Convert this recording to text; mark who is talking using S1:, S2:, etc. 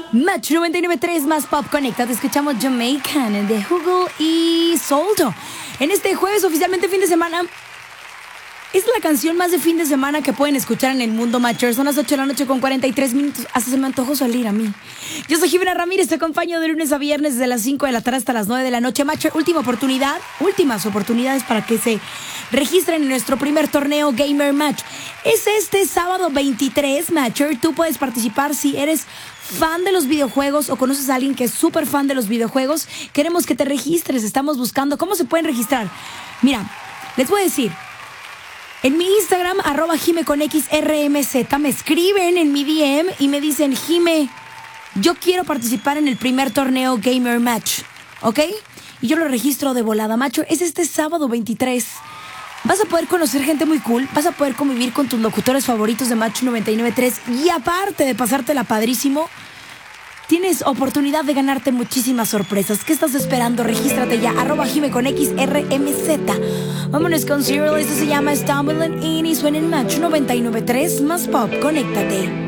S1: Match 99.3 más pop conectado. Escuchamos Jamaican de Hugo y Soldo. En este jueves, oficialmente fin de semana. Es la canción más de fin de semana que pueden escuchar en el mundo, Matcher. Son las 8 de la noche con 43 minutos. Hasta se me antojó salir a mí. Yo soy Jimena Ramírez, te acompaño de lunes a viernes desde las 5 de la tarde hasta las 9 de la noche. Matcher, últimas oportunidades para que se registren en nuestro primer torneo Gamer Match. Es este sábado 23, Matcher. Tú puedes participar si eres fan de los videojuegos o conoces a alguien que es súper fan de los videojuegos. Queremos que te registres. Estamos buscando cómo se pueden registrar. Mira, les voy a decir. En mi Instagram, @JimeConXRMZ, me escriben en mi DM y me dicen, Jime, yo quiero participar en el primer torneo Gamer Match, ¿ok? Y yo lo registro de volada, macho. Es este sábado 23. Vas a poder conocer gente muy cool, vas a poder convivir con tus locutores favoritos de Match 99.3 y aparte de pasártela padrísimo, tienes oportunidad de ganarte muchísimas sorpresas. ¿Qué estás esperando? Regístrate ya, @JimeConXRMZ. Vámonos con Cyril, esto se llama Stumbling In y suena en Match 99.3 más pop. Conéctate.